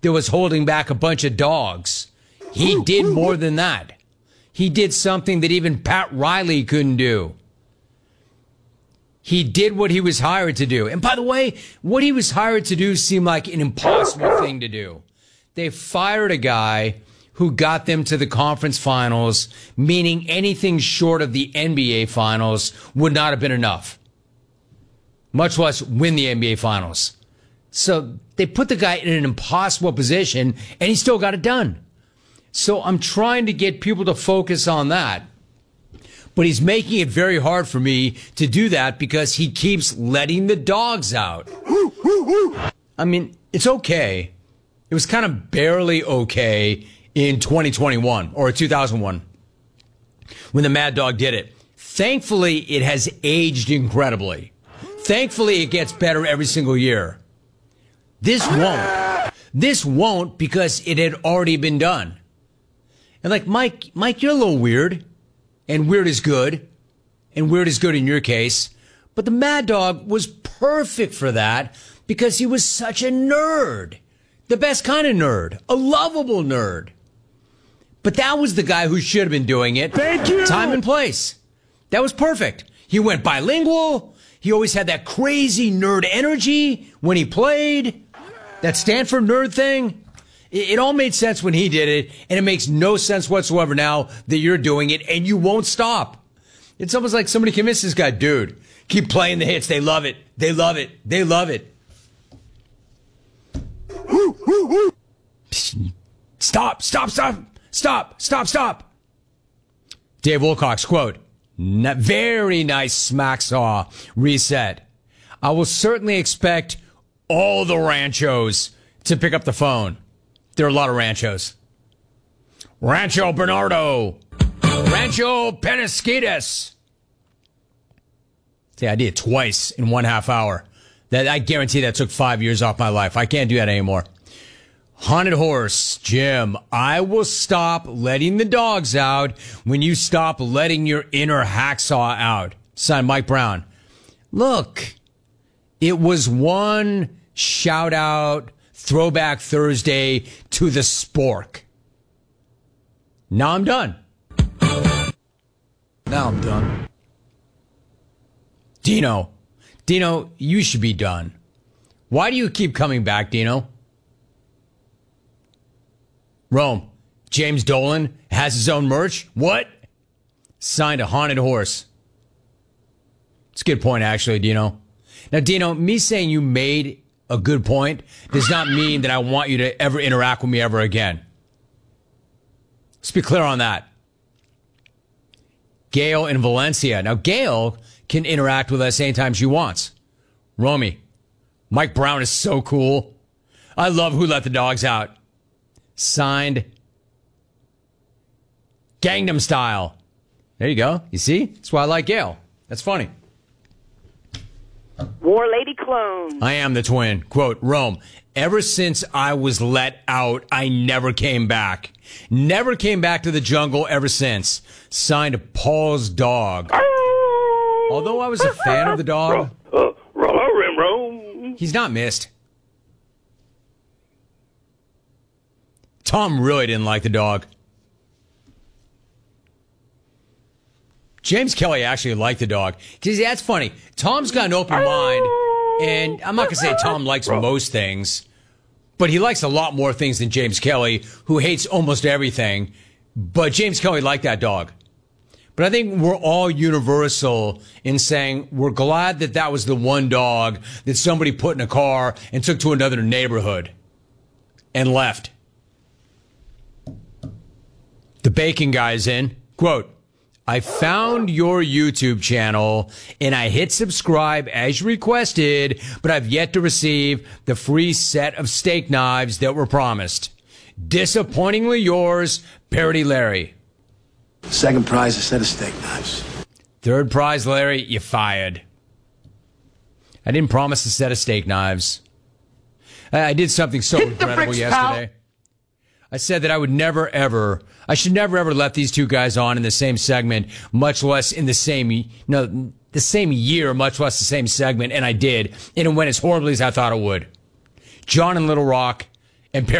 that was holding back a bunch of dogs. He did more than that. He did something that even Pat Riley couldn't do. He did what he was hired to do. And by the way, what he was hired to do seemed like an impossible thing to do. They fired a guy who got them to the conference finals, meaning anything short of the NBA finals would not have been enough, much less win the NBA finals. So they put the guy in an impossible position, and he still got it done. So I'm trying to get people to focus on that. But he's making it very hard for me to do that because he keeps letting the dogs out. I mean, it's okay. It was kind of barely okay in 2021 or 2001 when the Mad Dog did it. Thankfully, it has aged incredibly. Thankfully, it gets better every single year. This won't. This won't because it had already been done. And like, Mike, you're a little weird. And weird is good. And weird is good in your case. But the Mad Dog was perfect for that because he was such a nerd. The best kind of nerd. A lovable nerd. But that was the guy who should have been doing it. Thank you. Time and place. That was perfect. He went bilingual. He always had that crazy nerd energy when he played. That Stanford nerd thing. It all made sense when he did it, and it makes no sense whatsoever now that you're doing it, and you won't stop. It's almost like somebody convinced this guy, dude, keep playing the hits. They love it. They love it. They love it. Stop. Dave Wilcox, quote, very nice smack saw reset. I will certainly expect all the ranchos to pick up the phone. There are a lot of ranchos. Rancho Bernardo. Rancho Penasquitas. See, I did it twice in 1/2 hour. That I guarantee that took 5 years off my life. I can't do that anymore. Haunted Horse, Jim, I will stop letting the dogs out when you stop letting your inner hacksaw out. Signed, Mike Brown. Look, it was one shout out Throwback Thursday to the spork. Now I'm done. Now I'm done. Dino, you should be done. Why do you keep coming back, Dino? Rome, James Dolan has his own merch? What? Signed, a Haunted Horse. It's a good point, actually, Dino. Now, Dino, me saying you made a good point does not mean that I want you to ever interact with me ever again. Let's be clear on that. Gail in Valencia. Now, Gail can interact with us anytime she wants. Romy, Mike Brown is so cool. I love Who Let the Dogs Out. Signed, Gangnam Style. There you go. You see? That's why I like Gail. That's funny. War Lady Clone. I am the twin. Quote, Rome, ever since I was let out, I never came back. Never came back to the jungle ever since. Signed, Paul's dog. Although I was a fan of the dog, he's not missed. Tom really didn't like the dog. James Kelly actually liked the dog. Because that's funny. Tom's got an open mind, and I'm not going to say Tom likes most things, but he likes a lot more things than James Kelly, who hates almost everything. But James Kelly liked that dog. But I think we're all universal in saying we're glad that that was the one dog that somebody put in a car and took to another neighborhood and left. The bacon guy's in. Quote, I found your YouTube channel and I hit subscribe as requested, but I've yet to receive the free set of steak knives that were promised. Disappointingly yours, Parody Larry. Second prize, a set of steak knives. Third prize, Larry, you fired. I didn't promise a set of steak knives. I did something so regrettable yesterday. Pal. I said that I would never, ever, I should never, ever let these two guys on in the same segment, much less in the same, the same year, much less the same segment, and I did, and it went as horribly as I thought it would. John in Little Rock and